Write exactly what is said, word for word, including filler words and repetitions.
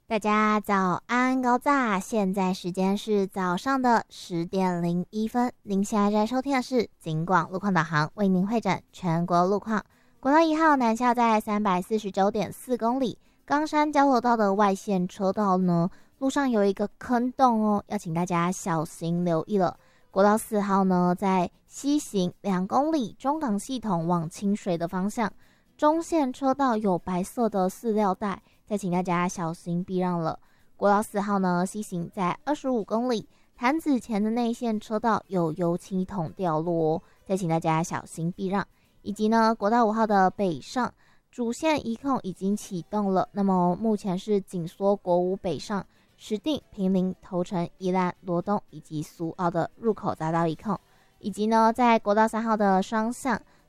大家早安高炸，现在时间是早上的十点零一分。您现在在收听的是警广路况导航，为您会诊全国路况。国道一号南下在三百四十九点四公里，冈山交流道的外线车道呢，路上有一个坑洞哦，要请大家小心留意了。国道四号呢，在西行两公里，中港系统往清水的方向，中线车道有白色的饲料带。再请大家小心避让了。国道四号呢，西行在二十五公里，潭子前的内线车道有油漆桶掉落哦，再请大家小心避让。以及呢，国道五号的北上主线一控已经启动了，那么目前是紧缩国五北上、石碇、坪林、头城、宜兰、罗东以及苏澳的入口匝道一控，以及呢，在国道三号的双向